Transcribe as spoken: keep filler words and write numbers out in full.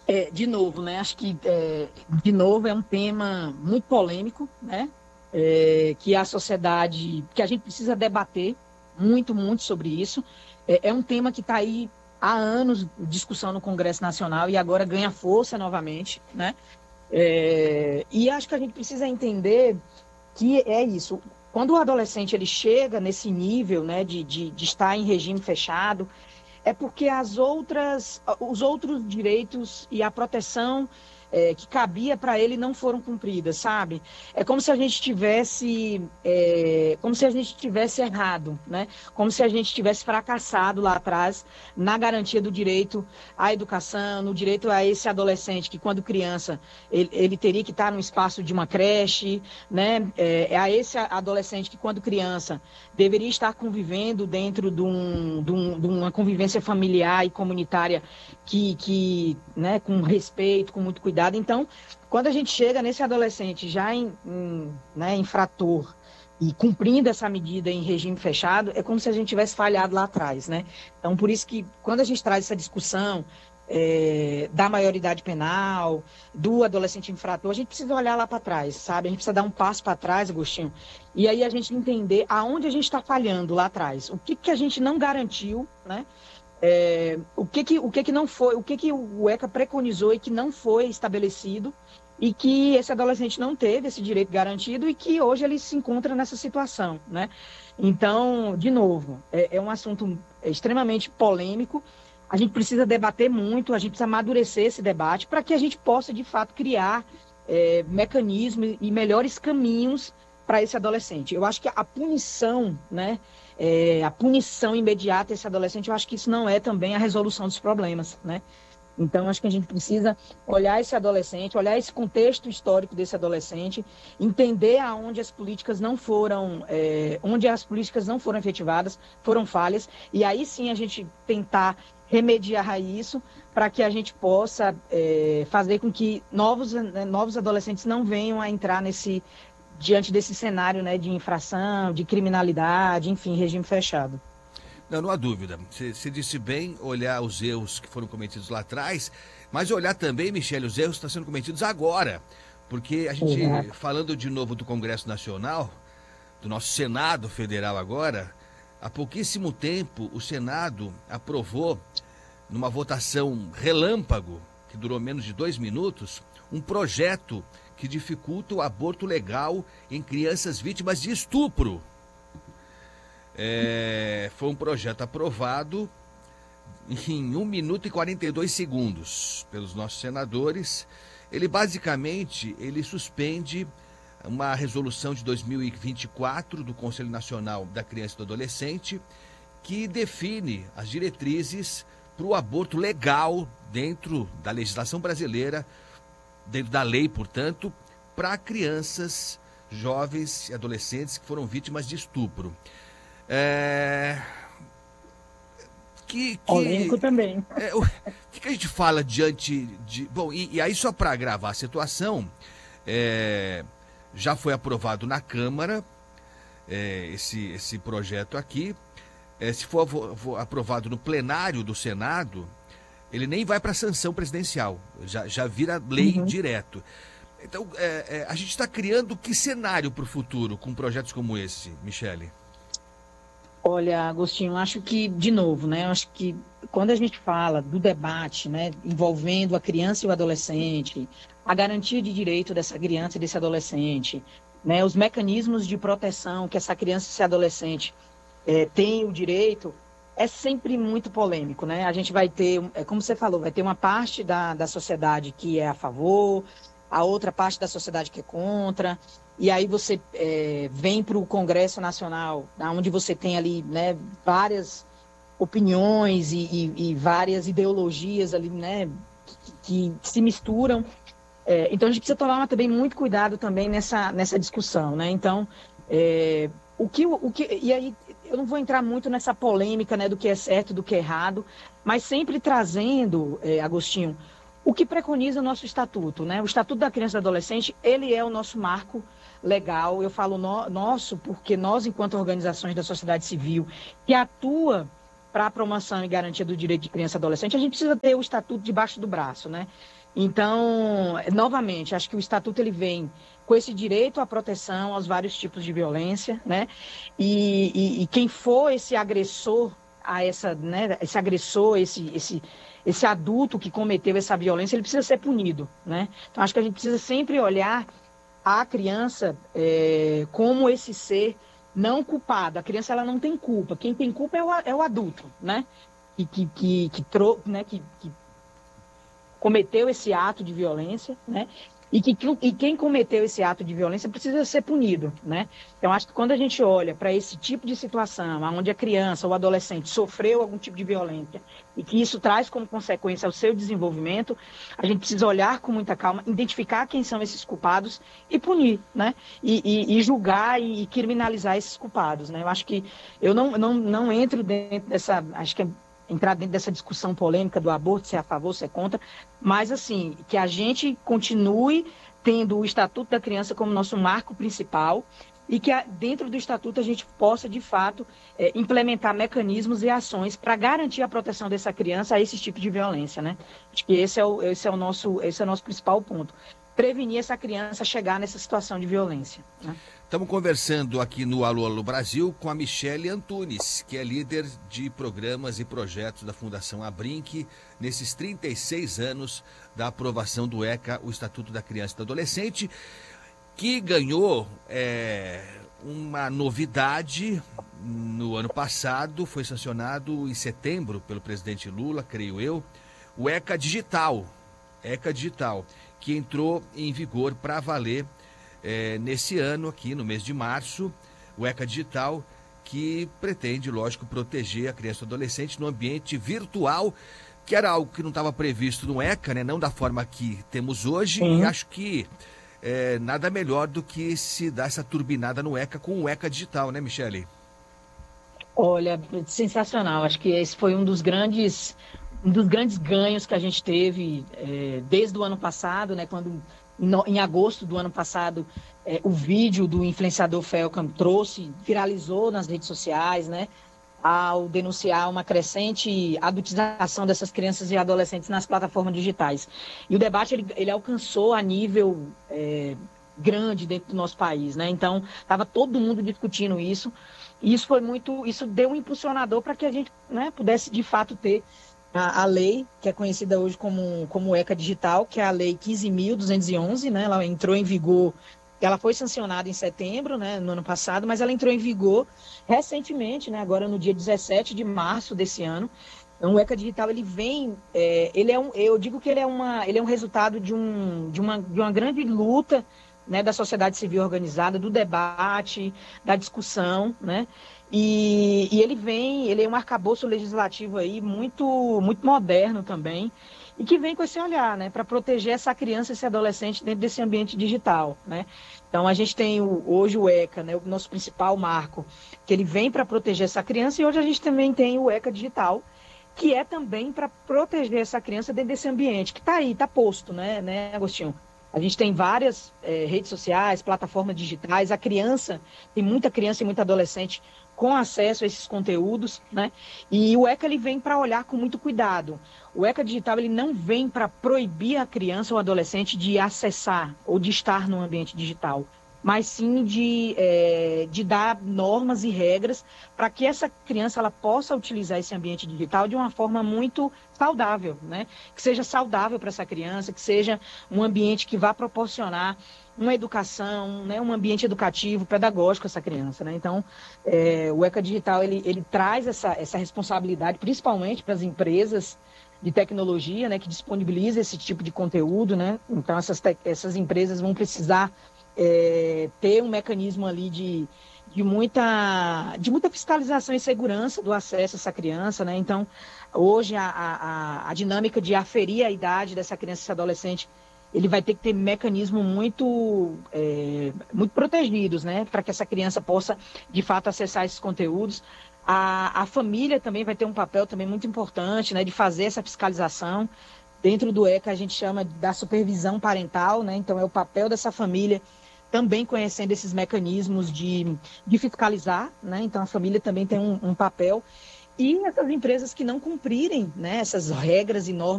É, de novo, né? Acho que, é, de novo, é um tema muito polêmico, né? É, que a sociedade, que a gente precisa debater muito, muito sobre isso. É, é um tema que está aí há anos em discussão no Congresso Nacional e agora ganha força novamente, né? É, e acho que a gente precisa entender que é isso. Quando o adolescente ele chega nesse nível, né, de, de, de estar em regime fechado, é porque as outras, os outros direitos e a proteção é, que cabia para ele não foram cumpridas, sabe? É como se a gente tivesse, é, como se a gente tivesse errado, né? Como se a gente tivesse fracassado lá atrás na garantia do direito à educação, no direito a esse adolescente que, quando criança, ele, ele teria que estar no espaço de uma creche, né? É, é a esse adolescente que, quando criança, deveria estar convivendo dentro de, um, de, um, de uma convivência familiar e comunitária que, que né, com respeito, com muito cuidado. Então, quando a gente chega nesse adolescente já em, em, né, infrator e cumprindo essa medida em regime fechado, é como se a gente tivesse falhado lá atrás, né? Então, por isso que quando a gente traz essa discussão é, da maioridade penal, do adolescente infrator, a gente precisa olhar lá para trás, sabe? A gente precisa dar um passo para trás, Agostinho, e aí a gente entender aonde a gente está falhando lá atrás, o que, que a gente não garantiu, né? É, o que que, o que que não foi, o que que o ECA preconizou e que não foi estabelecido e que esse adolescente não teve esse direito garantido e que hoje ele se encontra nessa situação, né? Então, de novo, é, é um assunto extremamente polêmico. A gente precisa debater muito, a gente precisa amadurecer esse debate para que a gente possa, de fato, criar é, mecanismos e melhores caminhos para esse adolescente. Eu acho que a punição, né, é, a punição imediata a esse adolescente, eu acho que isso não é também a resolução dos problemas, né? Então, acho que a gente precisa olhar esse adolescente, olhar esse contexto histórico desse adolescente, entender aonde as políticas não foram, é, onde as políticas não foram efetivadas, foram falhas, e aí sim a gente tentar remediar isso para que a gente possa é, fazer com que novos, né, novos adolescentes não venham a entrar nesse, diante desse cenário, né, de infração, de criminalidade, enfim, regime fechado. Não, não há dúvida. Você disse bem olhar os erros que foram cometidos lá atrás, mas olhar também, Michele, os erros que estão sendo cometidos agora. Porque a gente, Exato. falando de novo do Congresso Nacional, do nosso Senado Federal agora, há pouquíssimo tempo o Senado aprovou, numa votação relâmpago, que durou menos de dois minutos, um projeto que dificulta o aborto legal em crianças vítimas de estupro. É, foi um projeto aprovado em um minuto e quarenta e dois segundos pelos nossos senadores. Ele basicamente ele suspende uma resolução de dois mil e vinte e quatro do Conselho Nacional da Criança e do Adolescente que define as diretrizes para o aborto legal dentro da legislação brasileira, dentro da lei, portanto, para crianças, jovens e adolescentes que foram vítimas de estupro. É... Que, que, Polêmico também. é, o que, que a gente fala diante de... Bom, e, e aí só para agravar a situação, é, já foi aprovado na Câmara é, esse, esse projeto aqui. É, se for, for aprovado no plenário do Senado, ele nem vai para a sanção presidencial, já, já vira lei Uhum. direto. Então, é, é, a gente está criando que cenário para o futuro com projetos como esse, Michele? Olha, Agostinho, acho que, de novo, né? Acho que quando a gente fala do debate, né, envolvendo a criança e o adolescente, a garantia de direito dessa criança e desse adolescente, né, os mecanismos de proteção que essa criança e esse adolescente eh, têm o direito, é sempre muito polêmico, né? A gente vai ter, é como você falou, vai ter uma parte da, da sociedade que é a favor, a outra parte da sociedade que é contra. E aí você é, vem para o Congresso Nacional, onde você tem ali, né, várias opiniões e, e, e várias ideologias ali, né, que, que se misturam. É, então a gente precisa tomar também muito cuidado também nessa, nessa discussão, né? Então, é, o que, o que, e aí eu não vou entrar muito nessa polêmica, né, do que é certo, do que é errado, mas sempre trazendo, é, Agostinho, o que preconiza o nosso estatuto, né? O Estatuto da Criança e do Adolescente, ele é o nosso marco legal. Eu falo no, nosso porque nós, enquanto organizações da sociedade civil que atua para a promoção e garantia do direito de criança e adolescente, a gente precisa ter o estatuto debaixo do braço, né? Então, novamente, acho que o estatuto ele vem com esse direito à proteção aos vários tipos de violência, né? E, e, e quem for esse agressor a essa, né? Esse agressor, esse, esse, esse adulto que cometeu essa violência, ele precisa ser punido, né? Então, acho que a gente precisa sempre olhar a criança é, como esse ser não culpado. A criança ela não tem culpa. Quem tem culpa é o, é o adulto, né? Que, que, que, que, tro, né? que, que cometeu esse ato de violência, né? E, que, e quem cometeu esse ato de violência precisa ser punido, né? Então, acho que quando a gente olha para esse tipo de situação, onde a criança ou o adolescente sofreu algum tipo de violência e que isso traz como consequência o seu desenvolvimento, a gente precisa olhar com muita calma, identificar quem são esses culpados e punir, né? E, e, e julgar e criminalizar esses culpados, né? Eu acho que eu não, não, não entro dentro dessa... Acho que é entrar dentro dessa discussão polêmica do aborto, se é a favor, se é contra, mas assim, que a gente continue tendo o Estatuto da Criança como nosso marco principal e que dentro do Estatuto a gente possa, de fato, é, implementar mecanismos e ações para garantir a proteção dessa criança a esse tipo de violência, né? Acho que esse é o, esse é o, nosso, esse é o nosso principal ponto. Prevenir essa criança chegar nessa situação de violência, né? Estamos conversando aqui no Alô Alô Brasil com a Michele Antunes, que é líder de programas e projetos da Fundação Abrinq, nesses trinta e seis anos da aprovação do ECA, o Estatuto da Criança e do Adolescente, que ganhou é, uma novidade no ano passado, foi sancionado em setembro pelo presidente Lula, creio eu, o ECA Digital, ECA Digital, que entrou em vigor para valer É, nesse ano, aqui no mês de março, o ECA Digital, que pretende, lógico, proteger a criança e o adolescente no ambiente virtual, que era algo que não estava previsto no ECA, né? Não da forma que temos hoje, uhum. E acho que é, nada melhor do que se dar essa turbinada no ECA com o ECA Digital, né, Michele? Olha, sensacional. Acho que esse foi um dos grandes, um dos grandes ganhos que a gente teve é, desde o ano passado, né, quando... No, em agosto do ano passado, é, o vídeo do influenciador Felcam trouxe, viralizou nas redes sociais, né, ao denunciar uma crescente adultização dessas crianças e adolescentes nas plataformas digitais. E o debate ele, ele alcançou a nível é, grande dentro do nosso país, né? Então, estava todo mundo discutindo isso. E isso foi muito, isso deu um impulsionador para que a gente, né, pudesse de fato ter A, a lei, que é conhecida hoje como, como ECA Digital, que é a Lei quinze mil duzentos e onze, né? Ela entrou em vigor, ela foi sancionada em setembro, né, no ano passado, mas ela entrou em vigor recentemente, né, agora no dia dezessete de março desse ano. Então, o ECA Digital, ele vem, é, ele é um, eu digo que ele é, uma, ele é um resultado de, um, de, uma, de uma grande luta, né, da sociedade civil organizada, do debate, da discussão, né? E, e ele vem, ele é um arcabouço legislativo aí muito, muito moderno também, e que vem com esse olhar, né, para proteger essa criança, esse adolescente dentro desse ambiente digital, né? Então a gente tem o, hoje o ECA, né, o nosso principal marco, que ele vem para proteger essa criança, e hoje a gente também tem o ECA Digital, que é também para proteger essa criança dentro desse ambiente, que está aí, está posto, né, né, Agostinho? A gente tem várias é, redes sociais, plataformas digitais, a criança, tem muita criança e muito adolescente com acesso a esses conteúdos, né? E o ECA ele vem para olhar com muito cuidado. O ECA Digital ele não vem para proibir a criança ou adolescente de acessar ou de estar no ambiente digital, mas sim de, é, de dar normas e regras para que essa criança ela possa utilizar esse ambiente digital de uma forma muito saudável, né? Que seja saudável para essa criança, que seja um ambiente que vá proporcionar uma educação, né, um ambiente educativo, pedagógico a essa criança, né? Então, é, o ECA Digital, ele, ele traz essa, essa responsabilidade, principalmente para as empresas de tecnologia, né, que disponibilizam esse tipo de conteúdo, né? Então, essas, te- essas empresas vão precisar é, ter um mecanismo ali de, de, muita, de muita fiscalização e segurança do acesso a essa criança, né? Então, hoje, a, a, a dinâmica de aferir a idade dessa criança e desse adolescente, ele vai ter que ter mecanismos muito, é, muito protegidos, né, para que essa criança possa, de fato, acessar esses conteúdos. A, a família também vai ter um papel também muito importante, né, de fazer essa fiscalização. Dentro do ECA, a gente chama da supervisão parental, né, então é o papel dessa família também conhecendo esses mecanismos de, de fiscalizar, né, então a família também tem um, um papel. E essas empresas que não cumprirem, né, essas regras e normas